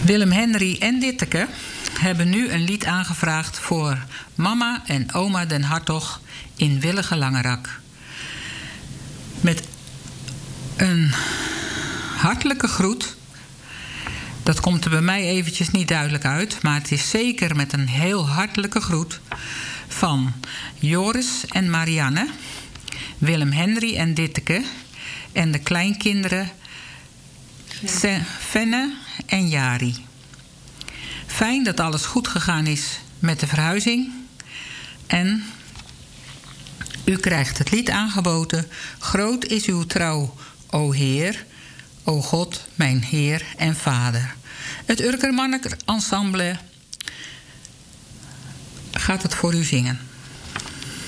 Willem, Henry en Ditteke hebben nu een lied aangevraagd voor mama en oma den Hartog in Willige Langerak. Met een hartelijke groet. Dat komt er bij mij eventjes niet duidelijk uit, maar het is zeker met een heel hartelijke groet van Joris en Marianne, Willem, Henry en Ditteke en de kleinkinderen Fenne en Jari. Fijn dat alles goed gegaan is met de verhuizing. En u krijgt het lied aangeboden. Groot is uw trouw, o Heer, o God, mijn Heer en Vader. Het Urkermannenensemble gaat het voor u zingen.